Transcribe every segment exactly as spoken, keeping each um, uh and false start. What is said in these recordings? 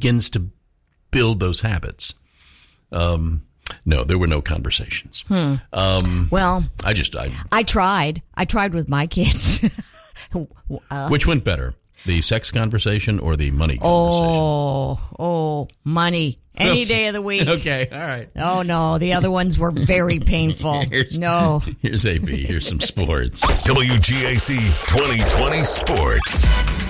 begins to build those habits. Um, no, there were no conversations. Hmm. Um, well, I just I, I tried. I tried with my kids. uh, Which went better, the sex conversation or the money conversation? Oh, oh, money. Any Okay. day of the week. Okay, all right. Oh, no. The other ones were very painful. Here's, no. Here's A B. Here's some sports. W G A C twenty twenty Sports.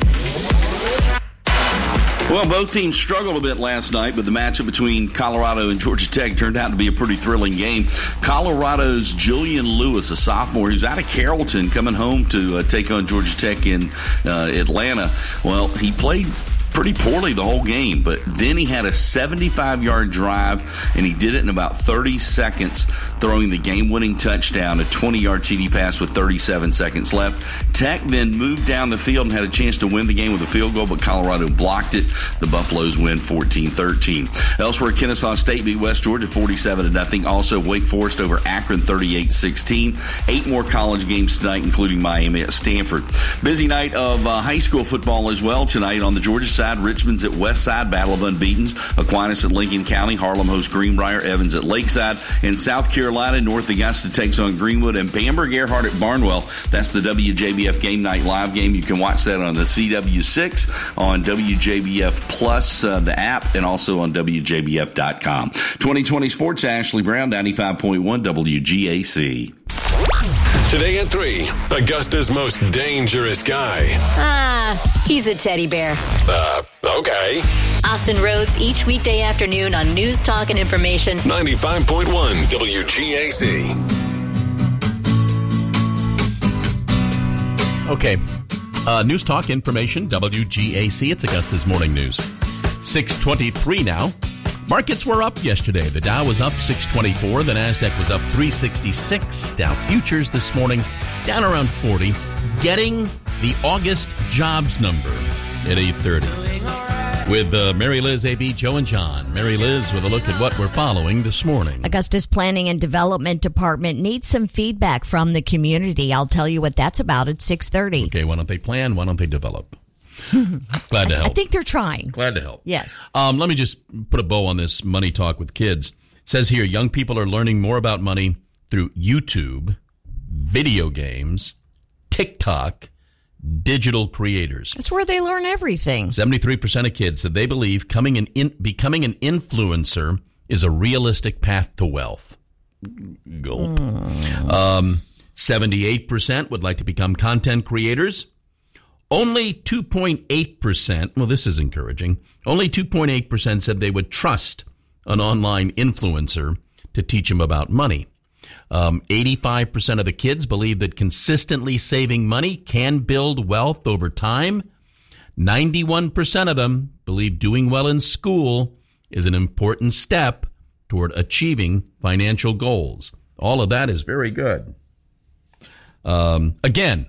Well, both teams struggled a bit last night, but the matchup between Colorado and Georgia Tech turned out to be a pretty thrilling game. Colorado's Julian Lewis, a sophomore who's out of Carrollton, coming home to uh, take on Georgia Tech in uh, Atlanta. Well, he played pretty poorly the whole game, but then he had a seventy-five-yard drive, and he did it in about thirty seconds, throwing the game-winning touchdown, a twenty-yard T D pass with thirty-seven seconds left. Tech then moved down the field and had a chance to win the game with a field goal, but Colorado blocked it. The Buffaloes win fourteen thirteen. Elsewhere, Kennesaw State beat West Georgia forty-seven to nothing. Also, Wake Forest over Akron thirty-eight sixteen. Eight more college games tonight, including Miami at Stanford. Busy night of uh, high school football as well tonight on the Georgia side. Richmond's at West Side, Battle of Unbeatens. Aquinas at Lincoln County. Harlem hosts Greenbrier. Evans at Lakeside. In South Carolina, North Augusta takes on Greenwood. And Bamberg Earhart at Barnwell. That's the W J B F Game Night live game. You can watch that on the C W six, on W J B F Plus, uh, the app, and also on W J B F dot com. twenty twenty Sports, Ashley Brown, ninety-five point one W G A C. Today at three, Augusta's most dangerous guy. Ah, he's a teddy bear. Uh, okay. Austin Rhodes, each weekday afternoon on News Talk and Information. ninety-five point one W G A C. Okay. Uh, News Talk Information, W G A C. It's Augusta's Morning News. six twenty-three now. Markets were up yesterday. The Dow was up six twenty-four. The Nasdaq was up three sixty-six. Dow futures this morning down around forty. Getting the August jobs number at eight thirty. With uh, Mary Liz, A B, Joe, and John. Mary Liz with a look at what we're following this morning. Augusta's Planning and Development Department needs some feedback from the community. I'll tell you what that's about at six thirty. Okay, why don't they plan? Why don't they develop? Glad to help. I think they're trying. Glad to help. Yes. Um, let me just put a bow on this money talk with kids. It says here, young people are learning more about money through YouTube, video games, TikTok, digital creators. That's where they learn everything. seventy-three percent of kids said they believe coming an in, becoming an influencer is a realistic path to wealth. Gulp. Mm. Um, seventy-eight percent would like to become content creators. Only two point eight percent, well, this is encouraging, only two point eight percent said they would trust an online influencer to teach them about money. Um, eighty-five percent of the kids believe that consistently saving money can build wealth over time. ninety-one percent of them believe doing well in school is an important step toward achieving financial goals. All of that is very good. Um, again,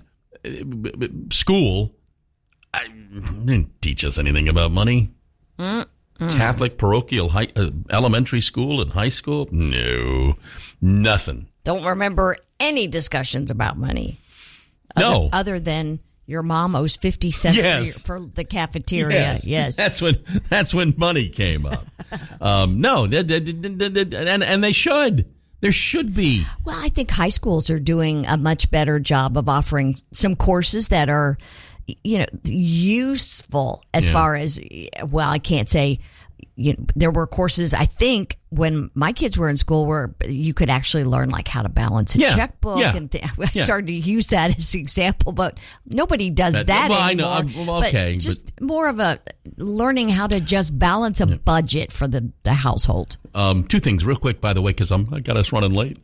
school I, didn't teach us anything about money. Mm-mm. Catholic parochial high, uh, elementary school and high school? No, nothing. Don't remember any discussions about money. Other, No. Other than your mom owes fifty cents Yes. for, your, for the cafeteria. Yes. Yes. That's when that's when money came up. um, no, they, they, they, they, and, and they should. There should be. Well, I think high schools are doing a much better job of offering some courses that are, you know, useful as Yeah. far as, well, I can't say, you know, there were courses, I think, when my kids were in school where you could actually learn like how to balance a Yeah. checkbook. Yeah. And th- I Yeah. started to use that as an example, but nobody does That- that, well, I anymore. know. Um, well, okay, but just more of a learning how to just balance a budget for the, the household. Um, two things real quick, by the way, because I'm I got us running late.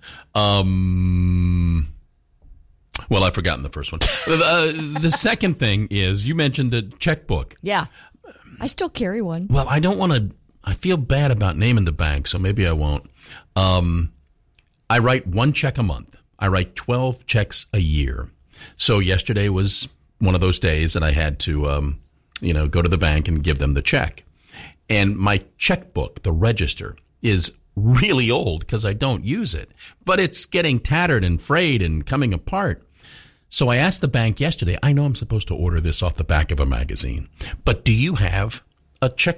Um, well, I've forgotten the first one. uh, the second thing is you mentioned the checkbook. Yeah. I still carry one. Well, I don't want to. I feel bad about naming the bank, so maybe I won't. Um, I write one check a month. I write twelve checks a year. So yesterday was one of those days that I had to, um, you know, go to the bank and give them the check. And my checkbook, the register, is really old because I don't use it. But it's getting tattered and frayed and coming apart. So I asked the bank yesterday, I know I'm supposed to order this off the back of a magazine, but do you have a check